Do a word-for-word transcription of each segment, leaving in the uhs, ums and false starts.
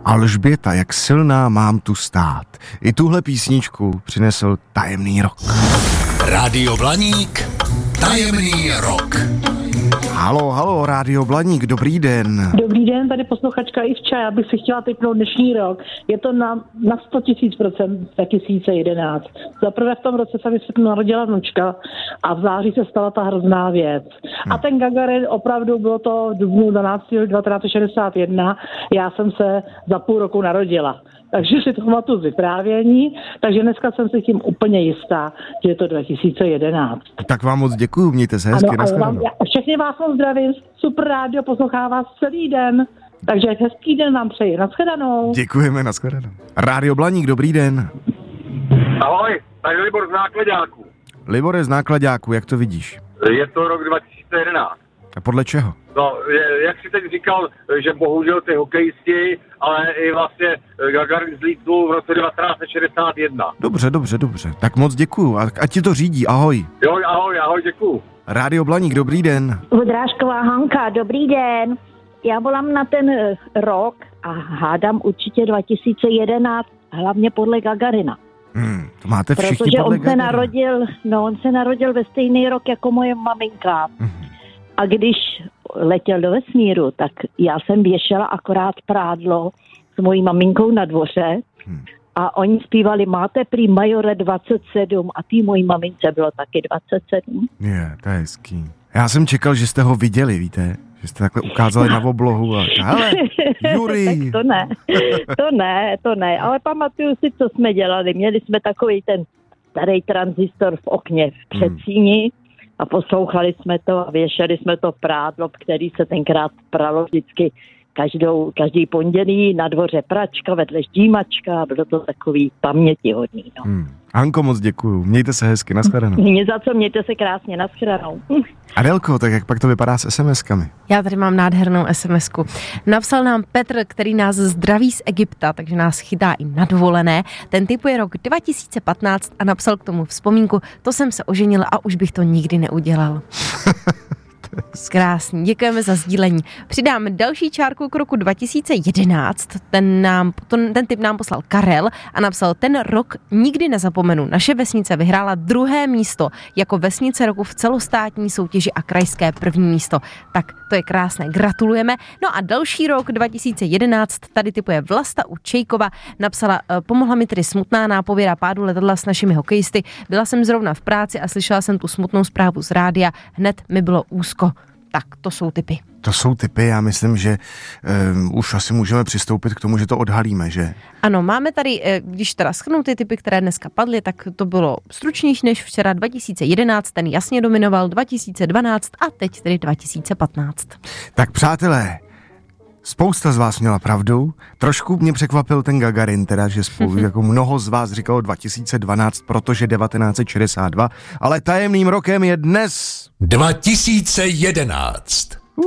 Alžběta, jak silná mám tu stát. I tuhle písničku přinesl Tajemný rok. Rádio Blaník, Tajemný rok. Halo, halo, Rádio Blaník, dobrý den. Dobrý den, tady posluchačka Ivča, já bych si chtěla typnout dnešní rok. Je to na, na sto tisíc procent dva tisíce jedenáct. Zaprvé v tom roce se mi narodila vnučka a v září se stala ta hrozná věc. Hmm. A ten Gagarin opravdu bylo to dubnu dvanáctého devatenáct set šedesát jedna, já jsem se za půl roku narodila. Takže si to pamatuju z vyprávění, takže dneska jsem si tím úplně jistá, že je to dva tisíce jedenáct. Tak vám moc děkuju, mějte se hezky, nashledanou. Všechny vás moc zdravím, super rádio, poslouchá vás celý den, takže hezký den vám přeji, nashledanou. Děkujeme, nashledanou. Rádio Blaník, dobrý den. Ahoj, tady Libor z Náklaďáků. Libore z Náklaďáků, jak to vidíš? Je to rok dva tisíce jedenáct. A podle čeho? No, je, jak jsi teď říkal, že bohužel ty hokejisti, ale i vlastně Gagarin zlítnul v roce devatenáct set šedesát jedna. Dobře, dobře, dobře. Tak moc děkuju. A ať ti to řídí. Ahoj. Jo, ahoj, ahoj, děkuju. Rádio Blaník, dobrý den. Vodrážková Hanka, dobrý den. Já volám na ten rok a hádám určitě dva tisíce jedenáct, hlavně podle Gagarina. Hmm, to máte všichni protože podle on se Gagarina. narodil, no on se narodil ve stejný rok jako moje maminka. Hmm. A když letěl do vesmíru, tak já jsem věšela akorát prádlo s mojí maminkou na dvoře hmm. a oni zpívali Máte prý majore dvacet sedm a tý mojí mamince bylo taky dvacet sedm. Je, to je hezký. Já jsem čekal, že jste ho viděli, víte? Že jste takhle ukázali na oblohu a hele, Jurij. Tak to ne, to ne, to ne, ale pamatuju si, co jsme dělali. Měli jsme takový ten starý tranzistor v okně v předsíni hmm. a poslouchali jsme to a věšeli jsme to prádlo, který se tenkrát pralo vždycky každou, každý pondělí, na dvoře pračka, vedle ždímačka a bylo to takový pamětihodný. No. Hmm. Hanko, moc děkuju. Mějte se hezky, nashledanou. Mě za co, mějte se krásně, nashledanou. Adelko, tak jak pak to vypadá s SMSkami? Já tady mám nádhernou SMSku. Napsal nám Petr, který nás zdraví z Egypta, takže nás chytá i na dovolené. Ten typuje rok dva tisíce patnáct a napsal k tomu vzpomínku, to jsem se oženil a už bych to nikdy neudělal. Krásný, děkujeme za sdílení. Přidáme další čárku k roku dva tisíce jedenáct, ten, nám, ten, ten typ nám poslal Karel a napsal, ten rok nikdy nezapomenu. Naše vesnice vyhrála druhé místo jako vesnice roku v celostátní soutěži a krajské první místo. Tak to je krásné, gratulujeme. No a další rok dva tisíce jedenáct, tady typuje Vlasta u Čejkova, napsala, pomohla mi tedy smutná nápověda pádu letadla s našimi hokejisty. Byla jsem zrovna v práci a slyšela jsem tu smutnou zprávu z rádia, hned mi bylo úzko. Tak, to jsou tipy. To jsou tipy, já myslím, že um, už asi můžeme přistoupit k tomu, že to odhalíme, že? Ano, máme tady, když teda shrnu ty tipy, které dneska padly, tak to bylo stručnější než včera dva tisíce jedenáct, ten jasně dominoval dva tisíce dvanáct a teď tedy dva tisíce patnáct. Tak přátelé, spousta z vás měla pravdu, trošku mě překvapil ten Gagarin, teda, že spolu, jako mnoho z vás říkalo dva tisíce dvanáct, protože devatenáct set šedesát dva, ale tajemným rokem je dnes dva tisíce jedenáct.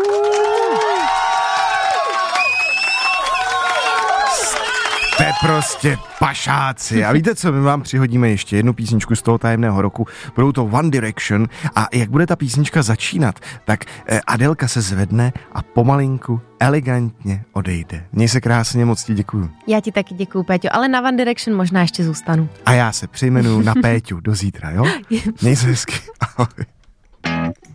Jste prostě pašáci. A víte co, my vám přihodíme ještě jednu písničku z toho tajemného roku. Budou to One Direction a jak bude ta písnička začínat, tak Adelka se zvedne a pomalinku, elegantně odejde. Měj se krásně, moc ti děkuju. Já ti taky děkuju, Péťo, ale na One Direction možná ještě zůstanu. A já se přejmenuju na Péťu do zítra, jo? Měj se hezky. Ahoj.